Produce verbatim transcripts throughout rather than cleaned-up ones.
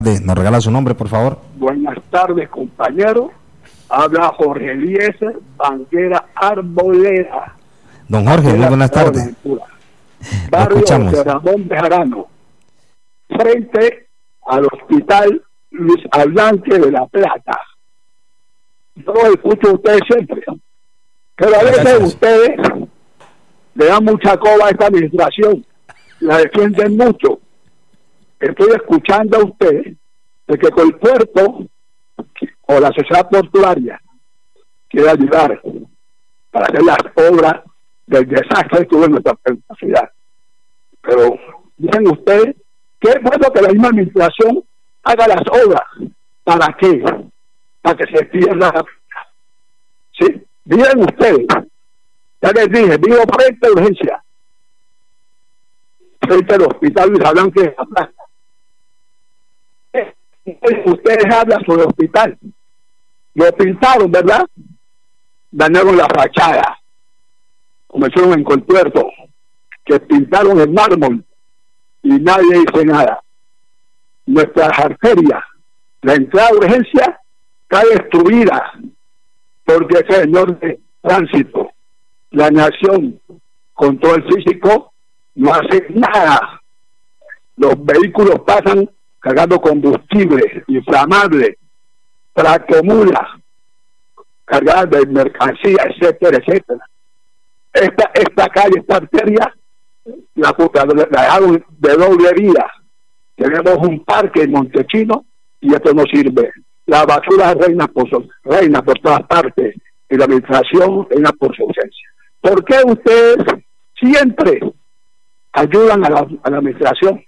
¿Nos regala su nombre, por favor? Buenas tardes, compañero. Habla Jorge Eliezer Banguera Arboleda. Don Jorge, muy buenas tardes. Barrio de Ramón Bejarano, frente al Hospital Luis Ablanque de La Plata. Yo lo escucho a ustedes siempre, pero a veces Gracias. ustedes le dan mucha coba a esta administración, la defienden mucho. Estoy escuchando a ustedes de que con el puerto o la sociedad portuaria quiere ayudar para hacer las obras del desastre que tuvo en nuestra ciudad. Pero dicen ustedes que es bueno que la misma administración haga las obras. ¿Para qué? Para que se pierda la... ¿Sí? Miren ustedes, ya les dije, vivo frente a urgencia, frente al hospital Luis Ablanque de La Plata. Ustedes hablan sobre el hospital, lo pintaron, ¿verdad? Dañaron la fachada, como hicieron en Colpuerto, que pintaron el mármol y nadie dice nada. Nuestras arterias, la entrada de urgencia está destruida porque ese señor de tránsito, la nación, con todo el físico, no hace nada. Los vehículos pasan cargando combustible inflamable, tractomulas cargadas de mercancía, etcétera, etcétera. Esta, esta calle, esta arteria, la, la, la dejaron de doble vía. Tenemos un parque en Montechino y esto no sirve. La basura reina por, reina por todas partes y la administración reina por su ausencia. ¿Por qué ustedes siempre ayudan a la, a la administración?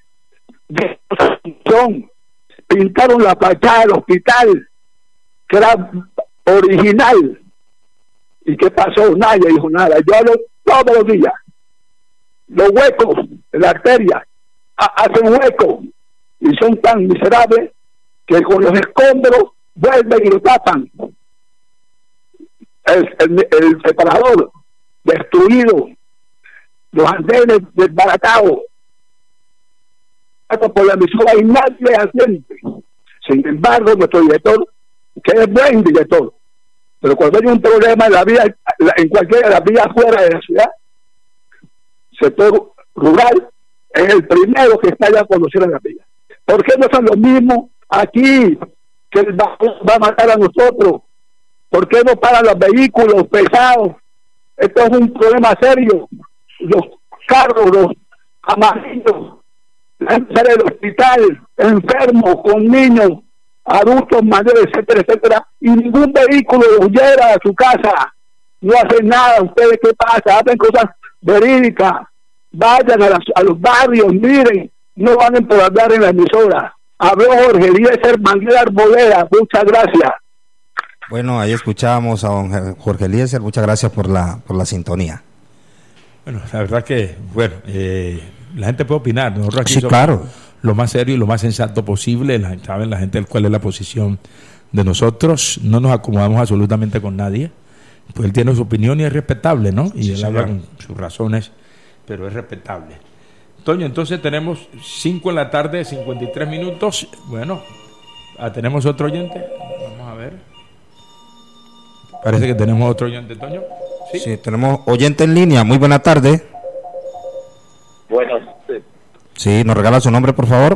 Son, pintaron la fachada del hospital que era original. ¿Y qué pasó? Nadie dijo nada. Yo hablo todos los días. Los huecos de la arteria ha, hacen huecos y son tan miserables que con los escombros vuelven y lo tapan. El, el, el separador destruido, los andenes desbaratados por la emisora y nadie asiente. Sin embargo, nuestro director, que es buen director, pero cuando hay un problema en la vía, en cualquiera de las vías fuera de la ciudad, sector rural es el primero que está ya cuando cierran las vías. ¿Por qué no son los mismos aquí que va, va a matar a nosotros? ¿Por qué no paran los vehículos pesados? Esto es un problema serio. Los carros, los amarillos, la gente del hospital, enfermos, con niños, adultos mayores, etcétera, etcétera, y ningún vehículo los lleva a su casa. No hacen nada. ¿Ustedes qué pasa? Hacen cosas verídicas. Vayan a, las, a los barrios, miren, no van por hablar en la emisora. Habló Jorge Eliezer Banguera Arboleda. Muchas gracias. Bueno, ahí escuchábamos a don Jorge Eliezer. Muchas gracias por la por la sintonía. Bueno, la verdad que, bueno, eh, la gente puede opinar. Nosotros aquí sí, somos claro. Lo más serio y lo más sensato posible. La, saben la gente cuál es la posición de nosotros. No nos acomodamos absolutamente con nadie. Pues él tiene su opinión y es respetable, ¿no? Y sí, él señor. habla con sus razones, pero es respetable. Toño, entonces tenemos cinco en la tarde, cincuenta y tres minutos. Bueno, ah, tenemos otro oyente. Vamos a ver. Parece que tenemos otro oyente, Toño. Sí, sí, tenemos oyente en línea. Muy buena tarde. Bueno, sí. Sí, ¿nos regala su nombre, por favor?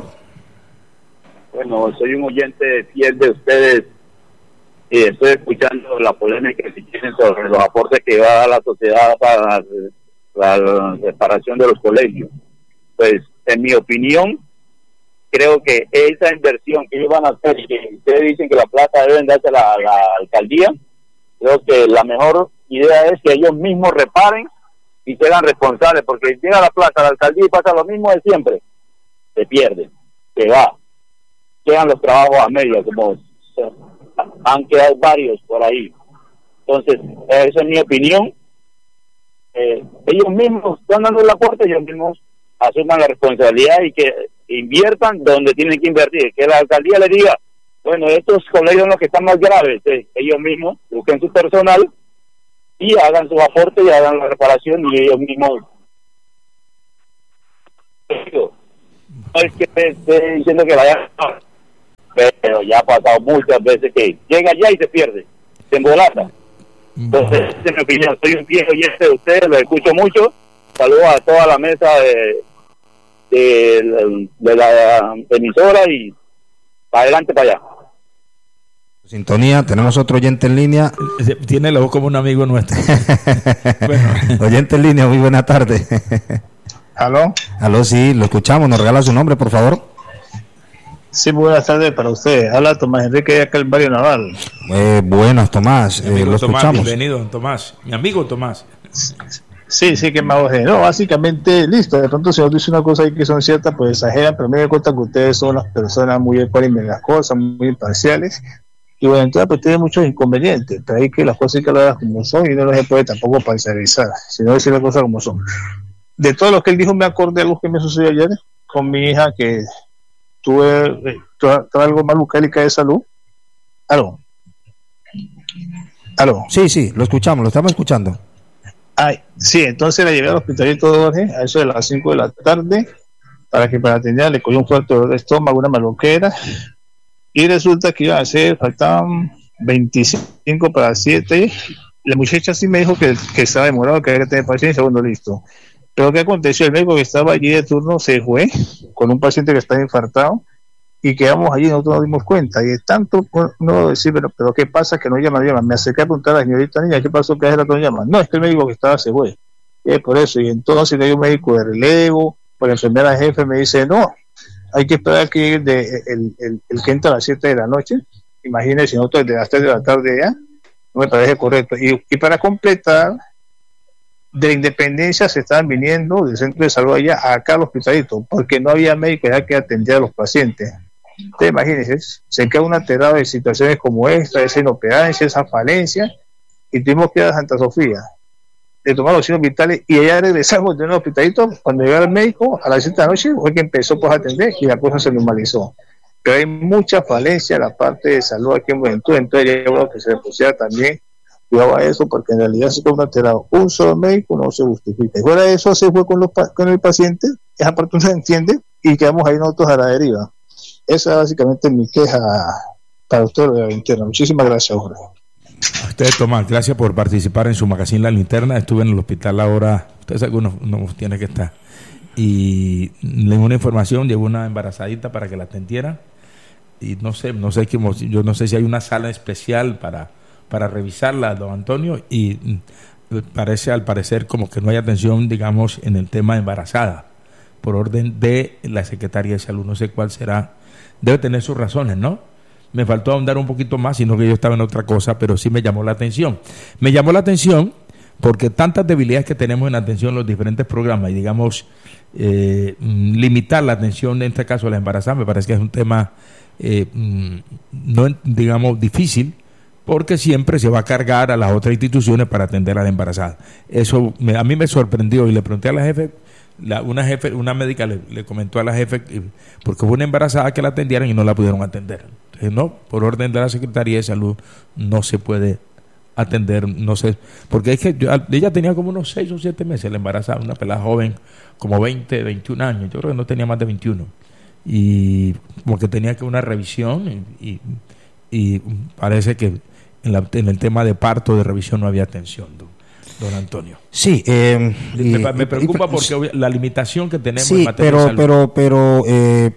Bueno, soy un oyente fiel de ustedes y estoy escuchando la polémica que tienen sobre los aportes que va a dar la sociedad para la, la reparación de los colegios. Pues, en mi opinión, creo que esa inversión que ellos van a hacer y que ustedes dicen que la plata deben darse a la, a la alcaldía, creo que la mejor idea es que ellos mismos reparen y sean responsables, porque si llega a la plata, a la alcaldía y pasa lo mismo de siempre, se pierde, se va, quedan los trabajos a media, como han quedado varios por ahí. Entonces, esa es mi opinión. Eh, ellos mismos están dando el aporte, ellos mismos asuman la responsabilidad y que inviertan donde tienen que invertir, que la alcaldía le diga, bueno, estos colegios son los que están más graves, eh, ellos mismos busquen su personal y hagan su aporte y hagan la reparación y ellos mismos. No es que esté diciendo que vaya pero ya ha pasado muchas veces que llega allá y se pierde, se embolata. Entonces, esa es mi opinión. Soy un viejo oyente de ustedes, lo escucho mucho. Saludos a toda la mesa de, de, de la emisora y para adelante, para allá. Sintonía, tenemos otro oyente en línea. Tiene la voz como un amigo nuestro. Bueno. Oyente en línea, muy buena tarde. ¿Aló? Aló, sí, lo escuchamos. ¿Nos regala su nombre, por favor? Sí, buenas tardes para usted. Habla Tomás Enrique de acá, el barrio Naval. Eh, buenas, Tomás. Mi amigo eh, lo Tomás, escuchamos. bienvenido, Tomás. Mi amigo Tomás. Sí, sí, que más oje. No, básicamente, listo. De pronto, si nos dice una cosa ahí que son ciertas, pues exageran, pero me doy cuenta que ustedes son las personas muy ecuánimes en las cosas, muy imparciales. Y bueno, entonces, pues tiene muchos inconvenientes. Pero hay que las cosas hay que hablarlas como son y no se puede tampoco parcializar, sino decir las cosas como son. De todo lo que él dijo, me acordé de algo que me sucedió ayer con mi hija, que tuve, eh, tuve, tuve algo malucálica de salud. ¿Aló? ¿Aló? Sí, sí, lo escuchamos, lo estamos escuchando. Ay, sí, entonces la llevé al hospitalito de Jorge a eso de las cinco de la tarde para que para atender le cogió un fuerte dolor de estómago, una maloquera, y resulta que iba a ser, faltaban veinticinco para las siete. La muchacha sí me dijo que, que estaba demorado, que había que tener paciencia. Bueno, listo. Pero ¿qué aconteció? El médico que estaba allí de turno se fue con un paciente que estaba infartado y quedamos allí y nosotros nos dimos cuenta. Y es tanto, no decir, pero, pero ¿qué pasa? Que no llaman, no llaman. Me acerqué a preguntar a la señorita niña, ¿qué pasó? ¿Qué hace rato no llaman? No, es que el médico que estaba se fue. Y es por eso. Y entonces hay un médico de relevo, por la enfermera jefe me dice, no, hay que esperar que llegue de, el, el, el que entra a las siete de la noche. Imagínense, nosotros desde las tres de la tarde ya, no me parece correcto. Y, y para completar, de la Independencia se estaban viniendo del centro de salud allá acá al hospitalito, porque no había médico ya que atendía a los pacientes. Ustedes imagínense, se queda una aterrado de situaciones como esta, esa inoperancia, esa falencia, y tuvimos que ir a Santa Sofía, de tomar los signos vitales, y allá regresamos de un hospitalito. Cuando llegó el médico a las siete de la noche fue que empezó pues, a atender y la cosa se normalizó. Pero hay mucha falencia en la parte de salud aquí en Buenaventura, entonces yo creo que se le pusiera también cuidado a eso, porque en realidad se queda un aterrado un solo médico no se justifica. Y fuera de eso se fue con, los, con el paciente, esa parte no se entiende, y quedamos ahí nosotros a la deriva. Esa es básicamente mi queja para usted de la linterna. Muchísimas gracias, Jorge. A usted, Tomás, gracias por participar en su magazine La Linterna. Estuve en el hospital ahora, usted sabe que uno no tiene que estar, y le di una información, llegó una embarazadita para que la atendieran, y no sé, no sé qué, yo no sé si hay una sala especial para, para revisarla, don Antonio, y parece, al parecer, como que no hay atención, digamos, en el tema de embarazada, por orden de la Secretaría de Salud. No sé cuál será, debe tener sus razones, ¿no? Me faltó ahondar un poquito más, sino que yo estaba en otra cosa, pero sí me llamó la atención. Me llamó la atención porque tantas debilidades que tenemos en atención en los diferentes programas, y digamos, eh, limitar la atención, en este caso a la embarazada, me parece que es un tema, eh, no digamos, difícil, porque siempre se va a cargar a las otras instituciones para atender a la embarazada. Eso me, a mí me sorprendió, y le pregunté a la jefe, La, una jefe, una médica le, le comentó a la jefe, porque hubo una embarazada que la atendieran y no la pudieron atender. Entonces, no, por orden de la Secretaría de Salud no se puede atender, no sé, porque es que yo, ella tenía como unos seis o siete meses la embarazada, una pelada joven, como veinte, veintiún años, yo creo que no tenía más de veintiuno, y como que tenía que una revisión, y, y, y parece que en, la, en el tema de parto, de revisión, no había atención, don, don Antonio. Sí, eh, me, y, me preocupa y, porque la limitación que tenemos sí, en materia pero, de salud. pero, pero, eh,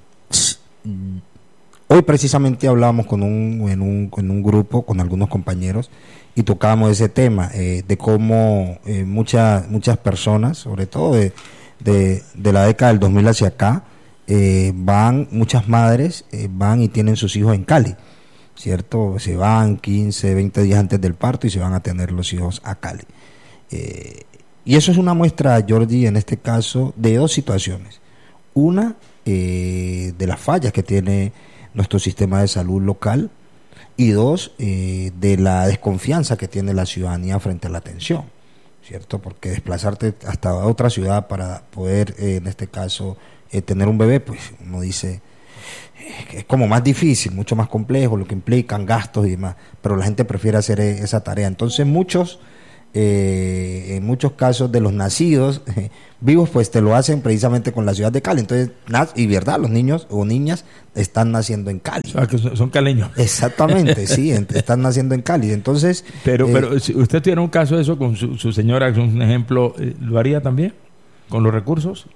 hoy precisamente hablábamos con un, en un, en un grupo, con algunos compañeros, y tocábamos ese tema, eh, de cómo eh, muchas muchas personas, sobre todo de, de, de la década del dos mil hacia acá, eh, van, muchas madres eh, van y tienen sus hijos en Cali, ¿cierto? Se van quince, veinte días antes del parto y se van a tener los hijos a Cali. Eh, y eso es una muestra, Jordi, en este caso, de dos situaciones. Una, eh, de las fallas que tiene nuestro sistema de salud local, y dos, eh, de la desconfianza que tiene la ciudadanía frente a la atención, ¿cierto? Porque desplazarte hasta otra ciudad para poder, eh, en este caso, eh, tener un bebé, pues uno dice, eh, es como más difícil, mucho más complejo, lo que implican gastos y demás, pero la gente prefiere hacer esa tarea. Entonces muchos eh, en muchos casos de los nacidos eh, vivos, pues te lo hacen precisamente con la ciudad de Cali. Entonces, y verdad, los niños o niñas están naciendo en Cali. O sea, que son caleños. Exactamente, sí, están naciendo en Cali. Entonces, pero, eh, pero si usted tuviera un caso de eso con su, su señora, que es un ejemplo, ¿lo haría también con los recursos?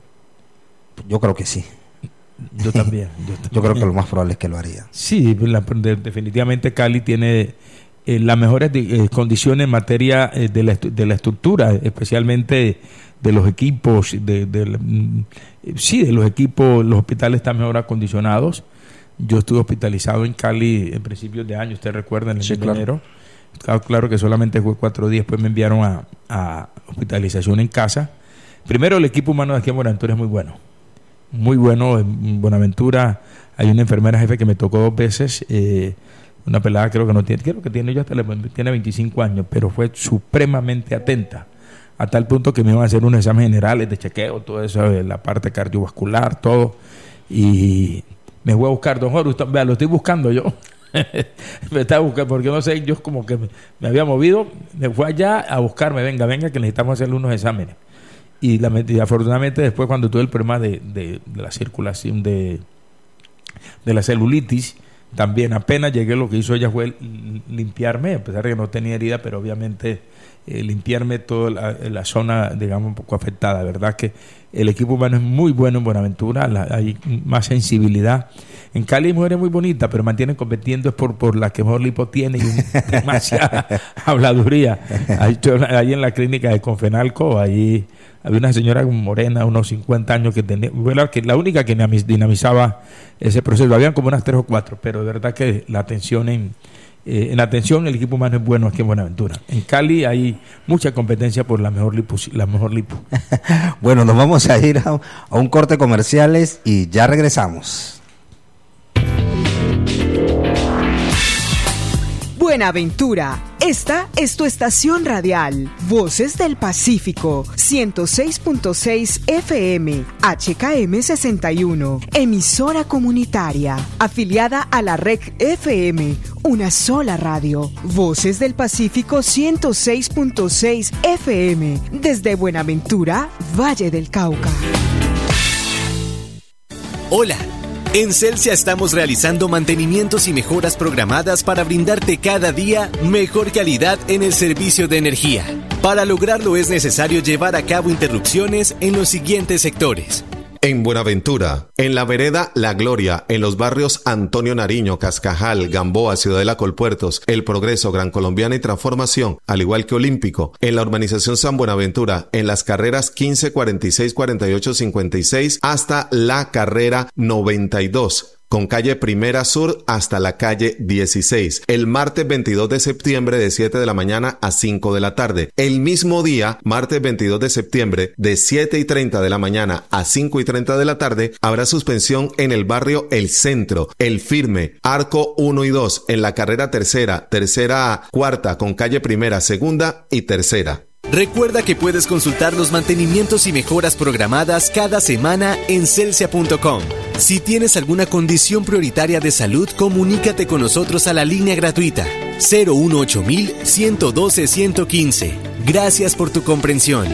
Yo creo que sí. Yo también. Yo, también. Yo creo que lo más probable es que lo haría. Sí, la, de, definitivamente Cali tiene eh, las mejores de, eh, condiciones en materia eh, de, la, de la estructura, especialmente de los equipos, de, de, de, sí, de los equipos, los hospitales están mejor acondicionados. Yo estuve hospitalizado en Cali en principios de año, usted recuerda, en el sí, claro. enero. Claro, claro que solamente fue cuatro días, después me enviaron a, a hospitalización en casa. Primero, el equipo humano de aquí en Buenaventura es muy bueno. Muy bueno, en Buenaventura hay una enfermera jefe que me tocó dos veces, eh, una pelada creo que no tiene, creo que tiene yo hasta le, tiene veinticinco años, pero fue supremamente atenta, a tal punto que me iban a hacer unos exámenes generales de chequeo, todo eso, la parte cardiovascular, todo, y me voy a buscar, don Jorge, usted, vea, lo estoy buscando yo, me estaba buscando, porque no sé, yo como que me, me había movido, me fue allá a buscarme, venga, venga, que necesitamos hacerle unos exámenes. Y, la, y afortunadamente después, cuando tuve el problema de, de, de la circulación de, de la celulitis, también apenas llegué, lo que hizo ella fue limpiarme, a pesar de que no tenía herida, pero obviamente eh, limpiarme toda la, la zona, digamos, un poco afectada. Verdad que el equipo humano es muy bueno en Buenaventura, la, hay más sensibilidad. En Cali hay mujeres muy bonitas, pero mantienen compitiendo es por, por la que mejor lipo tiene y demasiada habladuría. Ahí, ahí en la clínica de Confenalco, ahí había una señora morena, unos cincuenta años, que tenía, bueno, que la única que dinamizaba ese proceso. Habían como unas tres o cuatro, pero de verdad que la atención en, eh, en atención el equipo humano es bueno aquí en Buenaventura. En Cali hay mucha competencia por la mejor lipo. La mejor lipo. Bueno, nos vamos a ir a, a un corte comerciales y ya regresamos. Buenaventura, esta es tu estación radial, Voces del Pacífico, ciento seis punto seis F M, H K M sesenta y uno, emisora comunitaria, afiliada a la R E C F M, una sola radio, Voces del Pacífico ciento seis punto seis F M, desde Buenaventura, Valle del Cauca. Hola. En Celsia estamos realizando mantenimientos y mejoras programadas para brindarte cada día mejor calidad en el servicio de energía. Para lograrlo es necesario llevar a cabo interrupciones en los siguientes sectores. En Buenaventura, en la vereda La Gloria, en los barrios Antonio Nariño, Cascajal, Gamboa, Ciudadela Colpuertos, El Progreso, Gran Colombiana y Transformación, al igual que Olímpico, en la urbanización San Buenaventura, en las carreras quince, cuarenta y seis, cuarenta y ocho, cincuenta y seis hasta la carrera noventa y dos. Con calle Primera Sur hasta la calle dieciséis. El martes veintidós de septiembre de siete de la mañana a cinco de la tarde. El mismo día, martes veintidós de septiembre de siete y treinta de la mañana a cinco y treinta de la tarde, habrá suspensión en el barrio El Centro, El Firme, Arco uno y dos, en la carrera tercera, tercera cuarta con calle Primera, segunda y tercera. Recuerda que puedes consultar los mantenimientos y mejoras programadas cada semana en celsia punto com. Si tienes alguna condición prioritaria de salud, comunícate con nosotros a la línea gratuita cero uno ocho mil, ciento doce, ciento quince. Gracias por tu comprensión.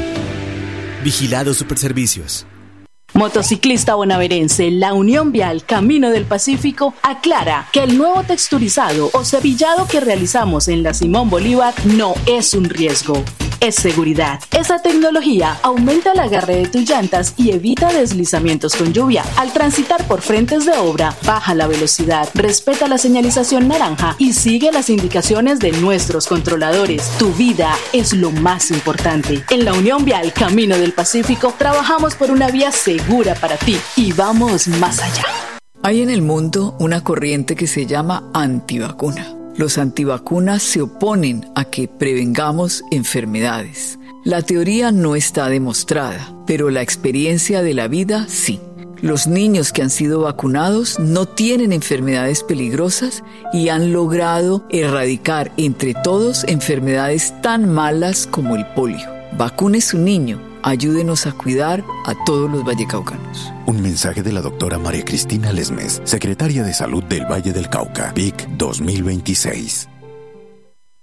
Vigilado Superservicios. Motociclista bonaverense, la Unión Vial Camino del Pacífico aclara que el nuevo texturizado o cepillado que realizamos en la Simón Bolívar no es un riesgo. Es seguridad. Esa tecnología aumenta el agarre de tus llantas y evita deslizamientos con lluvia. Al transitar por frentes de obra, baja la velocidad, respeta la señalización naranja y sigue las indicaciones de nuestros controladores. Tu vida es lo más importante. En la Unión Vial Camino del Pacífico trabajamos por una vía segura para ti y vamos más allá. Hay en el mundo una corriente que se llama antivacuna. Los antivacunas se oponen a que prevengamos enfermedades. La teoría no está demostrada, pero la experiencia de la vida sí. Los niños que han sido vacunados no tienen enfermedades peligrosas y han logrado erradicar entre todos enfermedades tan malas como el polio. Vacune su niño. Ayúdenos a cuidar a todos los vallecaucanos. Un mensaje de la doctora María Cristina Lesmes, secretaria de Salud del Valle del Cauca, V I C dos mil veintiséis.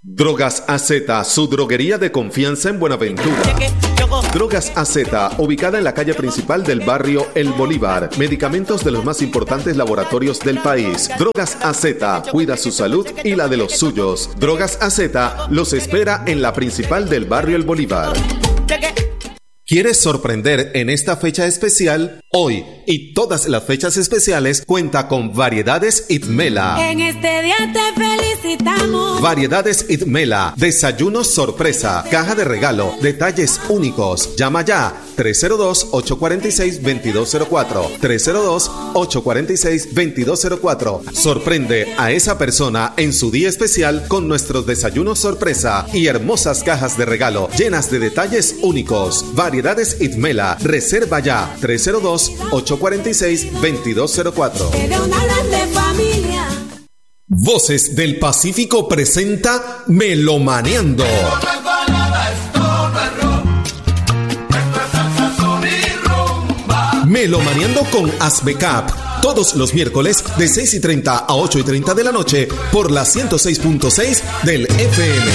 Drogas A Z, su droguería de confianza en Buenaventura. Drogas A Z, ubicada en la calle principal del barrio El Bolívar. Medicamentos de los más importantes laboratorios del país. Drogas A Z, cuida su salud y la de los suyos. Drogas A Z los espera en la principal del barrio El Bolívar. ¿Quieres sorprender en esta fecha especial? Hoy y todas las fechas especiales cuenta con Variedades Itmela. En este día te felicitamos. Variedades Itmela, desayunos sorpresa, caja de regalo, detalles únicos. Llama ya tres cero dos, ocho cuatro seis, dos dos cero cuatro. tres cero dos, ocho cuatro seis, dos dos cero cuatro. Sorprende a esa persona en su día especial con nuestros desayunos sorpresa y hermosas cajas de regalo llenas de detalles únicos. Variedades Itmela, reserva ya tres cero dos, ocho cuatro seis, dos dos cero cuatro. Voces del Pacífico presenta Melomaneando. Melomaneando con Asbecap, todos los miércoles de seis y treinta a ocho y treinta de la noche por la ciento seis punto seis del F M.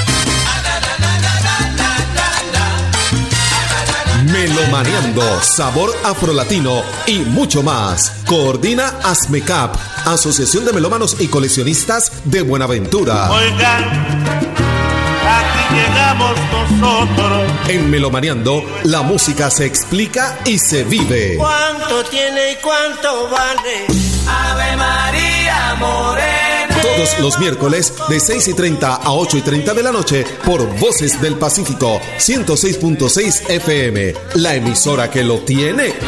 Melomaneando, sabor afrolatino y mucho más. Coordina Asmecap, Asociación de Melómanos y Coleccionistas de Buenaventura. Oigan, aquí llegamos nosotros. En Melomaneando, la música se explica y se vive. ¿Cuánto tiene y cuánto vale? Ave María Morena. Todos los miércoles de seis y treinta a ocho y treinta de la noche por Voces del Pacífico ciento seis punto seis F M, la emisora que lo tiene